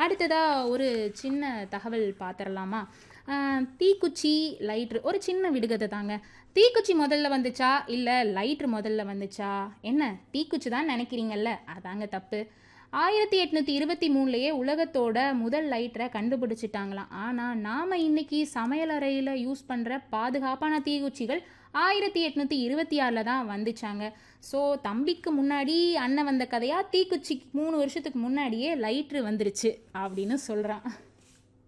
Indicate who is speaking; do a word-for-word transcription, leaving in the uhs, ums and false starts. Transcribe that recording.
Speaker 1: அடுத்ததா ஒரு சின்ன தகவல் பார்த்துரலாமா? அ தீக்குச்சி, லைட்ரு ஒரு சின்ன விடுகதை தாங்க. தீக்குச்சி முதல்ல வந்துச்சா? இல்ல லைட்ரு முதல்ல வந்துச்சா? என்ன தீக்குச்சி தான் நெனைக்கிறீங்கல்ல? அதாங்க தப்பு. ஆயிரத்து எண்ணூற்று இருபத்தி மூன்றுலயே உலகத்தோட முதல் லைட்டர கண்டுபிடிச்சுட்டாங்களாம். ஆனா, நாம இன்னைக்கு சமையலறையில யூஸ் பண்ற பாதுகாப்பான தீக்குச்சிகள் ஆயிரத்து எண்ணூற்று இருபத்தி ஆறுல தான் வந்துச்சாங்க. ஸோ, தம்பிக்கு முன்னாடி அண்ணன் வந்த கதையா, தீக்குச்சிக்கு மூன்று வருஷத்துக்கு முன்னாடியே லைட்ரு வந்துருச்சு அப்படின்னு சொல்றான்.